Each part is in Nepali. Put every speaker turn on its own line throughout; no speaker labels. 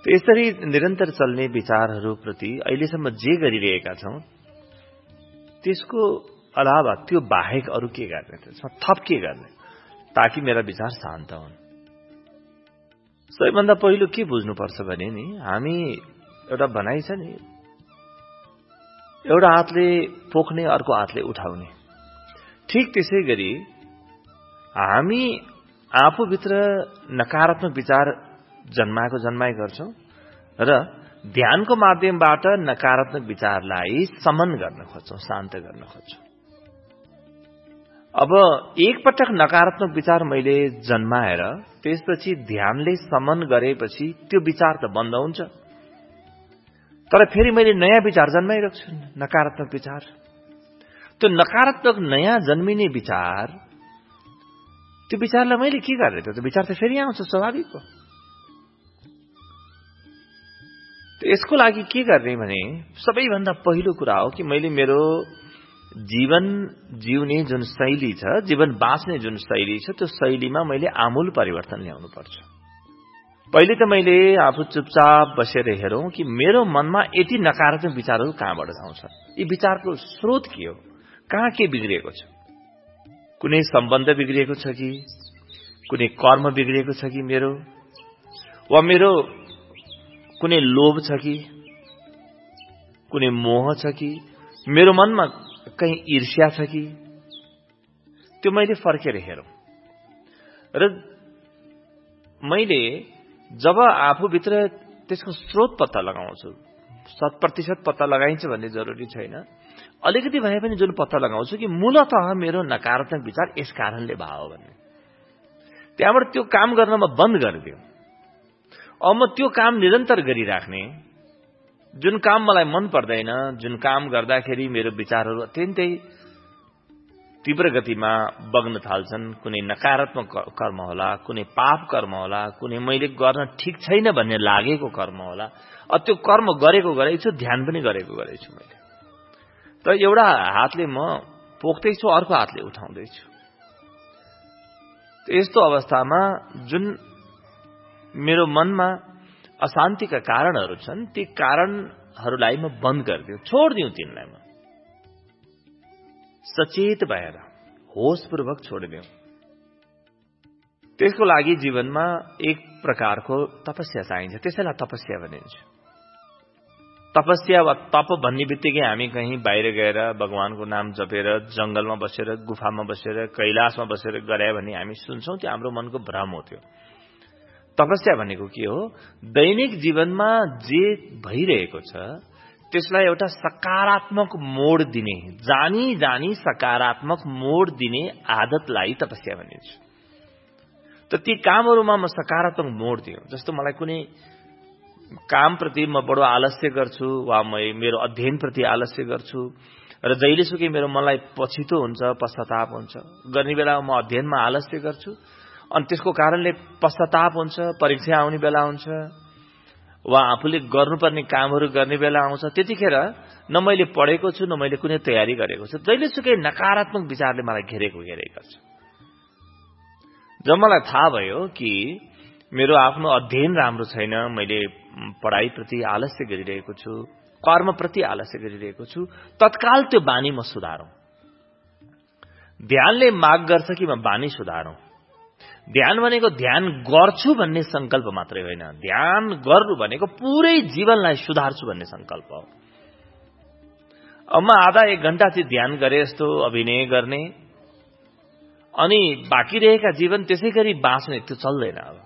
यसरी निरन्तर चल्ने विचारहरूप्रति अहिलेसम्म जे गरिरहेका छौं त्यसको अलावा त्यो बाहेक अरू के गर्ने, थप के गर्ने ताकि मेरा विचार शान्त हुन्। सबैभन्दा पहिलो के बुझ्नुपर्छ भने नि हामी एउटा भनाइ छ नि, एउटा हातले पोख्ने अर्को हातले उठाउने। ठीक त्यसै गरी हामी आफूभित्र नकारात्मक विचार जन्माई गर्छौं र ध्यानको माध्यमबाट नकारात्मक विचारलाई समन गर्न खोज्छौं, शान्त गर्न खोज्छौं। अब एकपटक नकारात्मक विचार मैले जन्माएर त्यसपछि ध्यानले समन गरेपछि त्यो विचार त बन्द हुन्छ, तर फेरि मैले नयाँ विचार जन्माइरहेको छु, नकारात्मक विचार। त्यो नकारात्मक नयाँ जन्मिने विचार, त्यो विचारलाई मैले के गर्ने? त्यो विचार त फेरि आउँछ, स्वाभाविक हो। यसको लागि के गर्ने भने सबैभन्दा पहिलो कुरा हो कि मैले मेरो जीवन जिउने जुन शैली छ, जीवन बाँच्ने जुन शैली छ, त्यो शैलीमा मैले आमूल परिवर्तन ल्याउनु पर्छ। पहिले त मैले आफू चुपचाप बसेर हेरौं कि मेरो मनमा यति नकारात्मक विचारहरू कहाँबाट आउँछ, यी विचारको स्रोत के हो, कहाँ के बिग्रिएको छ। कुनै सम्बन्ध बिग्रिएको छ कि, कुनै कर्म बिग्रिएको छ कि मेरो, वा मेरो कुनै लोभ छ कि, कुनै मोह छ कि, मेरो मनमा कहीं ईर्ष्या छ कि, त्यो मैले फर्केर हेरौं। र मैले जब आफूभित्र त्यसको स्रोत पत्ता लगाउँछु, 100% पत्ता लगाइन्छ भन्ने जरुरी छैन, अलिकति भए पनि जुन पत्ता लगाउँछु कि मूलतः मेरो नकारात्मक विचार यस कारणले भयो भन्ने, त्यहाँबाट त्यो काम गर्न म बन्द गरिदिउँ। अब म त्यो काम निरन्तर गरिराख्ने, जुन काम मलाई मन पर्दैन, जुन काम गर्दाखेरि मेरो विचारहरू अत्यन्तै तीव्र गतिमा बग्न थाल्छन्, कुनै नकारात्मक कर्म होला, कुनै पाप कर्म होला, कुनै मैले गर्न ठिक छैन भन्ने लागेको कर्म होला, त्यो कर्म गरेको गरेछु, ध्यान पनि गरेको गरेछु मैले। तर एउटा हातले म पोख्दैछु, अर्को हातले उठाउँदैछु। यस्तो अवस्थामा जुन मेरो मनमा अशान्तिका कारणहरू छन्, ती कारणहरूलाई म बन्द गरिदिउँ, छोडिदिउँ तिनलाई। म सचेत भएर होशपूर्वक छोडिदिउँ। त्यसको लागि जीवनमा एक प्रकारको तपस्या चाहिन्छ, त्यसैलाई तपस्या भनिन्छ। तपस्या वा तप भन्ने बित्तिकै हामी कहीँ बाहिर गएर भगवानको नाम जपेर, जंगलमा बसेर, गुफामा बसेर, कैलाशमा बसेर गरे भने हामी सुन्छौं, त्यो हाम्रो मनको भ्रम हो। त्यो तपस्या भनेको के हो? दैनिक जीवनमा जे भइरहेको छ त्यसलाई एउटा सकारात्मक मोड दिने, जानी जानी सकारात्मक मोड दिने आदतलाई तपस्या भनिन्छ। त ती कामहरूमा म सकारात्मक मोड दिउँ। जस्तो मलाई कुनै कामप्रति म बडो आलस्य गर्छु, वा मेरो अध्ययनप्रति आलस्य गर्छु, र जहिलेसुकै मेरो मनलाई पछितो हुन्छ, पश्चाताप हुन्छ, गर्ने बेला म अध्ययनमा आलस्य गर्छु, अनि त्यसको कारणले पश्चाताप हुन्छ, परीक्षा आउने बेला हुन्छ, वा आफूले गर्नुपर्ने कामहरू गर्ने बेला आउँछ, त्यतिखेर न मैले पढेको छु, न मैले कुनै तयारी गरेको छु, जहिलेसुकै नकारात्मक विचारले मलाई घेरेको छ। जब मलाई थाहा भयो कि मेरो आफ्नो अध्ययन राम्रो छैन, मैले पढाइप्रति आलस्य गरिरहेको छु, कर्मप्रति आलस्य गरिरहेको छु, तत्काल त्यो बानी म सुधारौं। ध्यानले माग गर्छ कि म बानी सुधारौं। ध्यान भनेको ध्यान गर्छु भन्ने संकल्प मात्रै होइन, ध्यान गर्नु भनेको पुरै जीवनलाई सुधार्छु भन्ने संकल्प हो। अब म आधा 1 घण्टा चाहिँ ध्यान गरे जस्तो अभिनय गर्ने, अनि बाँकी रहेका जीवन त्यसै गरी बाँच्ने, त्यो चल्दैन। अब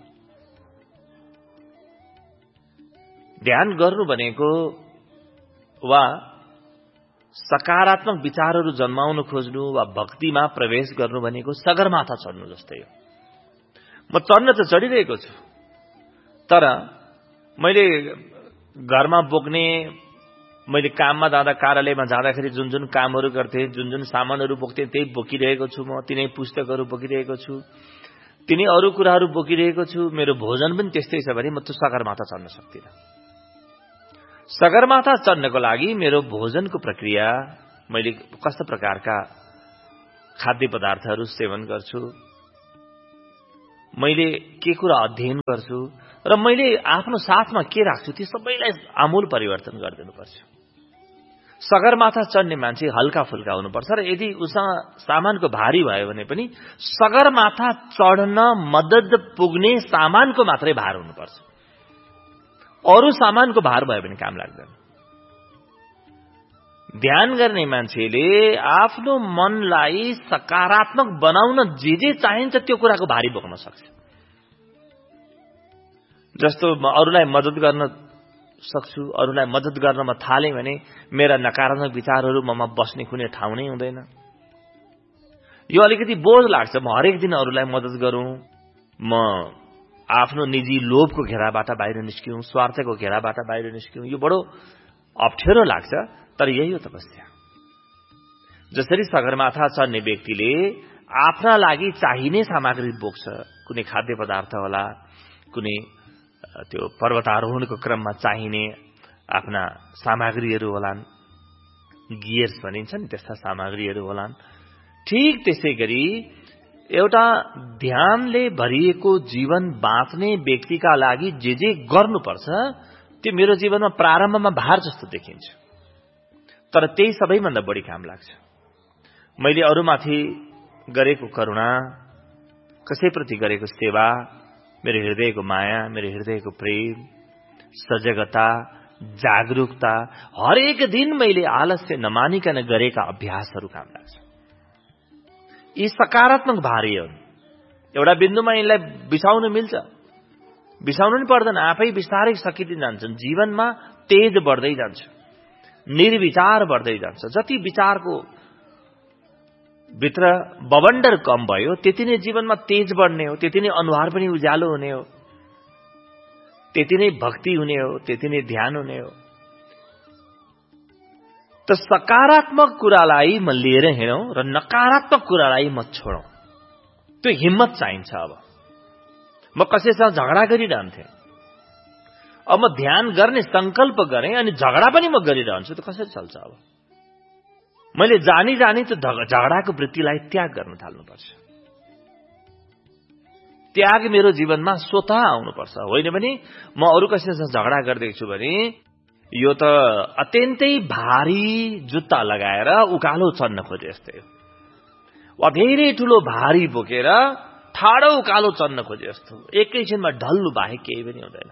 ध्यान गर्नु भनेको वा सकारात्मक विचारहरू जन्माउन खोज्नु वा भक्तिमा प्रवेश गर्नु भनेको सगरमाथा चढ्नु जस्तै हो। म चढ्न त चढिरहेको छु, तर मैले घरमा बोक्ने, मैले काममा जाँदा, कार्यालयमा जाँदाखेरि जुन जुन कामहरू गर्थे, जुन जुन सामानहरू बोक्थे, त्यही बोकिरहेको छु। म तिनै पुस्तकहरू बोकिरहेको छु, तिनै अरू कुराहरू बोकिरहेको छु। मेरो भोजन पनि त्यस्तै छ भने म त्यो सगरमाथा चढ्न सक्दिनँ। सगरमाथा चढ्नको लागि मेरो भोजनको प्रक्रिया, मैले कस्ता प्रकारका खाद्य पदार्थहरू सेवन गर्छु, मैले के कुरा अध्ययन गर्छु, र मैले आफ्नो साथमा के राख्छु ती सबैलाई आमूल परिवर्तन गरिदिनुपर्छ। सगरमाथा चढ्ने मान्छे हल्का फुल्का हुनुपर्छ र यदि उसँग सामानको भारी भयो भने पनि सगरमाथा चढ्न मद्दत पुग्ने सामानको मात्रै भार हुनुपर्छ। अरू सामानको भार भयो भने काम लाग्दैन। ध्यान गर्ने मान्छेले आफ्नो मनलाई सकारात्मक बनाउन जे चाहिन्छ त्यो कुराको भारी बोक्न सक्छ। जस्तो म अरूलाई मद्दत गर्न सक्छु, अरूलाई मद्दत गर्न म थालेँ भने मेरा नकारात्मक विचारहरू ममा बस्ने कुनै ठाउँ नै हुँदैन। यो अलिकति बोझ लाग्छ। म हरेक दिन अरूलाई मद्दत गरौँ, म आफ्नो निजी लोभको घेराबाट बाहिर निस्किउँ, स्वार्थको घेराबाट बाहिर निस्किउँ, यो बडो अप्ठ्यारो लाग्छ। तर यही हो तपस्या। जसरी सगरमाथा चढ्ने व्यक्तिले आफ्ना लागि चाहिने सामग्री बोक्छ, कुनै खाद्य पदार्थ होला, कुनै त्यो पर्वतारोहणको क्रममा चाहिने आफ्ना सामग्रीहरू होलान्, गियर्स भनिन्छ नि त्यस्ता सामग्रीहरू होलान्। ठीक त्यसै गरी एउटा ध्यानले भरिएको जीवन बाँच्ने व्यक्तिका लागि जे गर्नुपर्छ त्यो मेरो जीवनमा प्रारम्भमा भार जस्तो देखिन्छ, तर त्यही सबैभन्दा बढी काम लाग्छ। मैले अरूमाथि गरेको करुणा, कसैप्रति गरेको सेवा, मेरो हृदयको माया, मेरो हृदयको प्रेम, सजगता, जागरूकता, हरेक दिन मैले आलस्य नमानिकन गरेका अभ्यासहरू काम लाग्छ। यी सकारात्मक भारीहरू एउटा बिन्दुमा यिनलाई बिसाउन मिल्छ, बिसाउनु नि पर्दैन, आफै बिस्तारै सकिँदै जान्छन्। जीवनमा तेज बढ्दै जान्छ, निर्विचार बढ्दै जान्छ। जति विचारको भित्र बवण्डर कम भयो त्यति नै जीवनमा तेज बढ्ने हो, त्यति नै अनुहार पनि उज्यालो हुने हो, त्यति नै भक्ति हुने हो, त्यति नै ध्यान हुने हो। त सकारात्मक कुरालाई म लिएर हिँडौँ र नकारात्मक कुरालाई म छोडौँ, त्यो हिम्मत चाहिन्छ। अब म कसैसँग झगडा गरिरहन्थे, अब म ध्यान गर्ने संकल्प गरेँ अनि झगडा पनि म गरिरहन्छु, त कसरी चल्छ? अब मैले जानी त्यो झगडाको वृत्तिलाई त्याग गर्न थाल्नुपर्छ। त्याग मेरो जीवनमा स्वतः आउनुपर्छ। होइन भने म अरू कसैसँग झगडा गर्दैछु भने यो त अत्यन्तै भारी जुत्ता लगाएर उकालो चढ्न खोजे जस्तै हो, वा धेरै ठुलो भारी बोकेर ठाडो उकालो चढ्न खोजे जस्तो, एकैछिनमा ढल्नु बाहेक केही पनि हुँदैन।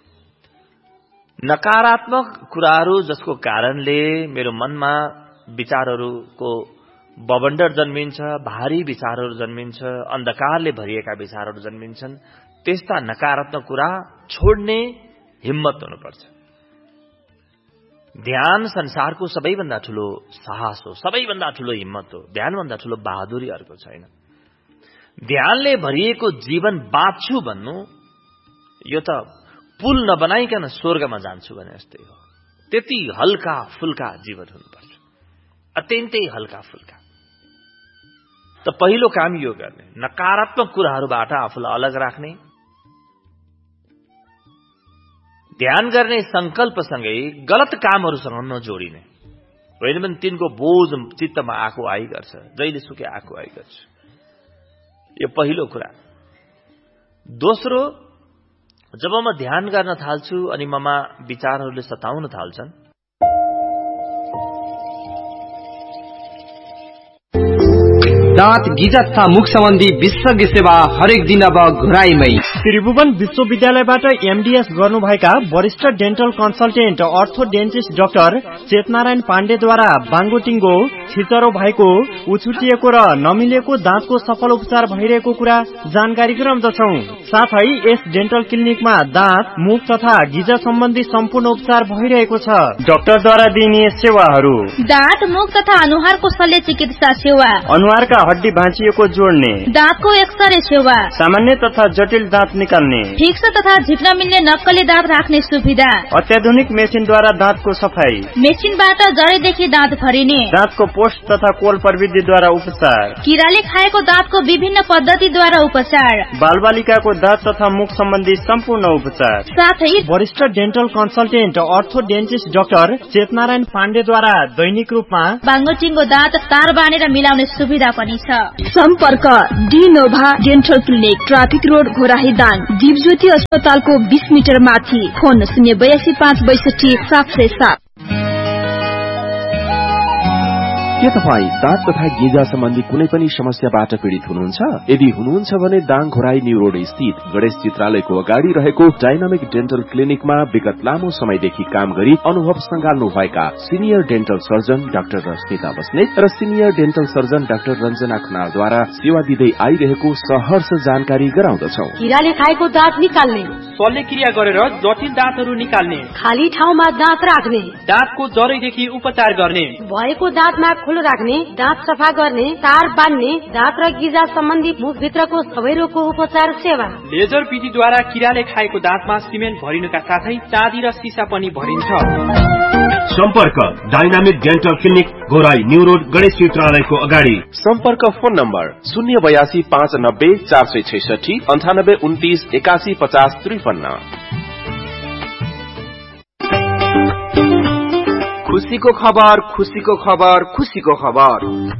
नकारात्मक कुराहरू जसको कारणले मेरो मनमा विचारहरूको बवण्डर जन्मिन्छ, भारी विचारहरू जन्मिन्छ, अन्धकारले भरिएका विचारहरू जन्मिन्छन्, त्यस्ता नकारात्मक कुरा छोड्ने हिम्मत हुनुपर्छ। ध्यान संसारको सबैभन्दा ठुलो साहस हो, सबैभन्दा ठुलो हिम्मत हो। ध्यानभन्दा ठुलो बहादुरी अर्को छैन। ध्यानले भरिएको जीवन बाँच्छु भन्नु यो त पुल नबनाइकन स्वर्गमा जान्छु भने जस्तै हो। त्यति हल्का फुल्का जीवन हुनुपर्छ, अत्यन्तै हल्का फुल्का। त पहिलो काम यो गर्ने, नकारात्मक कुराहरूबाट आफूलाई अलग राख्ने, ध्यान गर्ने संकल्पसँगै गलत कामहरूसँग नजोडिने। होइन भने तिनको बोझ चित्तमा आएको आइ गर्छ, जहिले सुके आएको आइ गर्छ। यो पहिलो कुरा। दोस्रो, जब म ध्यान गर्न थाल्छु अनि ममा विचारहरूले सताउन थाल्छन्,
दाँत गिजा तथा मुख सम्बन्धी विशेषज्ञ सेवा हरेक दिन अब घुराइमै।
त्रिभुवन विश्वविद्यालयबाट एमडीएस गर्नुभएका वरिष्ठ डेन्टल कन्सल्टेन्ट अर्थोडेन्टिस्ट डाक्टर चेतनारायण पाण्डेद्वारा बाङ्गोटिङ्गो, छिचरो भएको, उछुटिएको र नमिलेको दाँतको सफल उपचार भइरहेको कुरा जानकारी गराउँदछौं। साथै यस डेन्टल क्लिनिकमा दाँत, मुख तथा गिजा सम्बन्धी सम्पूर्ण उपचार भइरहेको छ। डाक्टरद्वारा दिइने सेवाहरू:
दाँत, मुख तथा अनुहारको शल्य चिकित्सा सेवा,
अनुहारका हड्डी भाँचिएको जोड्ने,
दाँतको एक्सरे सेवा,
सामान्य तथा जटिल दाँत निकाल्ने,
फिक्स तथा झिक्न मिल्ने नक्कली दाँत राख्ने सुविधा,
अत्याधुनिक मेसिनद्वारा दाँतको सफाई,
मेसिनबाट जडैदेखि दाँत भरिने,
दाँतको पोस्ट तथा कोल प्रविधिद्वारा उपचार,
किराले खाएको दाँतको विभिन्न पद्धतिद्वारा उपचार,
बालबालिकाको दाँत तथा मुख सम्बन्धी सम्पूर्ण उपचार,
साथै
वरिष्ठ डेन्टल कन्सल्टेन्ट अर्थोडेन्टिस्ट डाक्टर चेतनारायण पाण्डेद्वारा दैनिक रूपमा
बाङ्गोटिङ्गो दाँत तार बानेर मिलाउने सुविधा पनि छ।
सम्पर्क D Nova dental clinic, traffic road, Ghorahi Dang, Deepjyoti अस्पतालको 20 मिटर माथि। फोन 082562
के तपाई दाँत तथा गिजा सम्बन्धी कुनै पनि समस्याबाट पीड़ित हुनुहुन्छ? यदि हुनुहुन्छ भने दाङ घोराई न्यू रोड स्थित गणेश चित्रालयको अगाडि रहेको डाइनामिक डेन्टल क्लिनिकमा विगत लामो समयदेखि काम गरी अनुभव संगाल्नु भएका senior dental surgeon doctor Rashmita Basnet र senior dental surgeon doctor Ranjana खनालद्वारा सेवा दिँदै आइरहेको सहर्ष जानकारी गराउँदछौ।
किराले खाएको दाँत निकाल्ने,
शल्यक्रिया गरेर जटिल दाँतहरू निकाल्ने,
खाली ठाउँमा दाँत राख्ने,
दाँतको जरैदेखि उपचार गर्ने,
भएको दाँतमा खुलो राख्ने, दाँत सफा गर्ने, तार बान्ने, दाँत र गिजा सम्बन्धी मुखभित्रको सबै रोगको उपचार सेवा।
लेजर विधिद्वारा किराले खाएको दाँतमा सिमेन्ट भरिनुका साथै चाँदी र सिसा पनि भरिन्छ।
सम्पर्क dynamic dental clinic Ghorahi new road Ganesh चित्रालयको अगाडि।
सम्पर्क फोन नम्बर 082 590 466 98 29 81 50 53।
खुशीको खबर, खुशीको खबर, खुशीको खबर।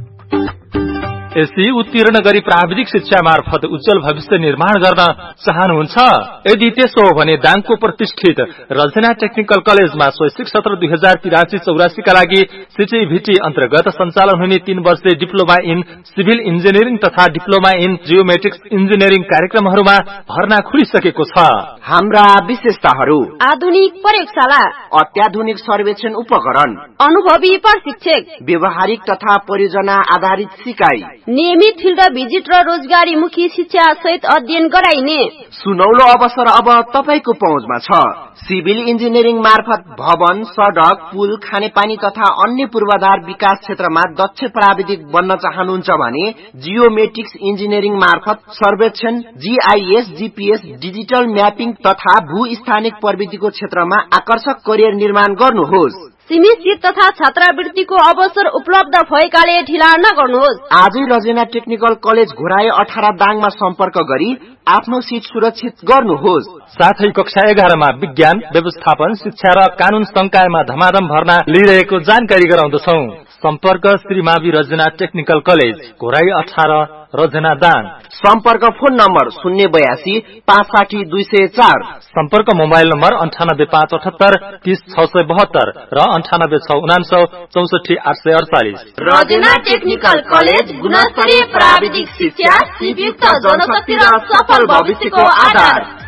एससी उत्तीर्ण गरी प्राविधिक शिक्षा मार्फत उज्जवल भविष्य निर्माण गर्न चाहनुहुन्छ? यदि त्यसो हो भने दाङको प्रतिष्ठित रजना टेक्निकल कलेजमा शैक्षिक सत्र 2083-84 का लागि सिटिभिटी अन्तर्गत सञ्चालन हुने 3 वर्षे डिप्लोमा इन सिभिल इन्जिनियरिङ तथा डिप्लोमा इन जियोमेट्रिक्स इन्जिनियरिङ कार्यक्रमहरूमा भर्ना खुलिसकेको छ।
हाम्रा विशेषताहरू:
आधुनिक प्रयोगशाला,
अत्याधुनिक सर्वेक्षण उपकरण,
अनुभवी प्रशिक्षक,
व्यवहारिक तथा परियोजना आधारित सिकाइ,
नियमित फिल्ड भिजिट र रोजगारीमुखी शिक्षा सहित अध्ययन गराइने
सुनौलो अवसर अब तपाईको पहुँचमा छ। सिभिल इन्जिनियरिङ मार्फत भवन, सडक, पुल, खानेपानी तथा अन्य पूर्वाधार विकास क्षेत्रमा दक्ष प्राविधिक बन्न चाहनुहुन्छ भने जियोमेट्रिक्स इन्जिनियरिङ मार्फत सर्वेक्षण, जीआईएस, जीपीएस, डिजिटल म्यापिङ तथा भूस्थानिक प्रविधिको क्षेत्रमा आकर्षक करियर निर्माण गर्नुहोस्।
सीमित सीट तथा छात्रवृत्तिको अवसर उपलब्ध भएकाले ढिला नगर्नुहोस्।
आजै रजेना टेक्निकल कलेज घोराई 18 दाङमा सम्पर्क गरी आफ्नो सीट सुरक्षित गर्नुहोस्।
साथै कक्षा 11 मा विज्ञान, व्यवस्थापन, शिक्षा र कानून संकायमा धमाधम भर्ना लिइरहेको जानकारी गराउँदछौ। सम्पर्क श्री मावि रजना टेक्निकल कलेज घोराई 18 रजना दाङ।
सम्पर्क फोन नम्बर 082 560 204।
सम्पर्क मोबाइल नम्बर 98578 30672 र 98699 64 848।
रजना टेक्निकल कलेज गुणस्तरीय प्राविधिक शिक्षा, सिपयुक्त जनशक्ति र सफल भविष्यको आधार।